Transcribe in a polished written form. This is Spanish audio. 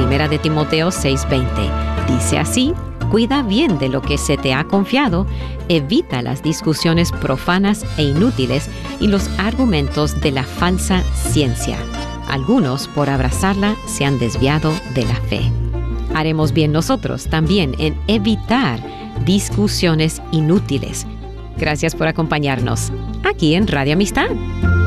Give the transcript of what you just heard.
Primera de Timoteo 6:20. Dice así: cuida bien de lo que se te ha confiado, evita las discusiones profanas e inútiles y los argumentos de la falsa ciencia. Algunos, por abrazarla, se han desviado de la fe. Haremos bien nosotros también en evitar discusiones inútiles. Gracias por acompañarnos aquí en Radio Amistad.